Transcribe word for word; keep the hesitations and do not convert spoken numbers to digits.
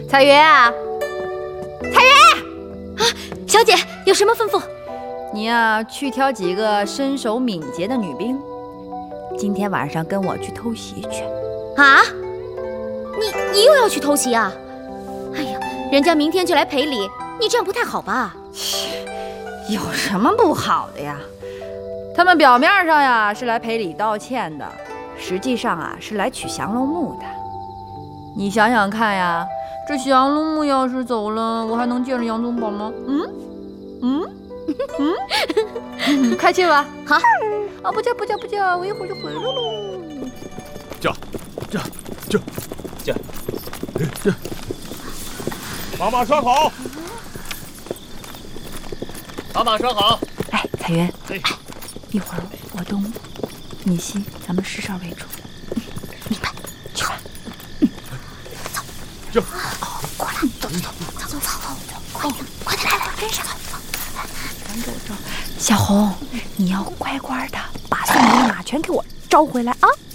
彩云啊，彩云啊，小姐有什么吩咐？ 你呀、啊，去挑几个身手敏捷的女兵，今天晚上跟我去偷袭去。 啊？你你又要去偷袭啊？哎呀，人家明天就来赔礼，你这样不太好吧？ 有什么不好的呀？他们表面上呀是来赔礼道歉的，实际上啊是来取降龙木的。你想想看呀，这降龙木要是走了，我还能见着杨宗保吗？嗯嗯嗯，开去吧。 好。 啊，不叫不叫不叫，我一会儿就回来喽。 叫叫叫叫叫，把马拴好。把马拴好。 哎，彩云，哎，一会儿我东，你西，咱们十哨为主。 明白。去吧。 嗯， 走。 走。 哦，过来，走走走走走走走，快点，快点来来，跟上。 跟着我走。小红，你要乖乖的把送你的马全给我招回来啊！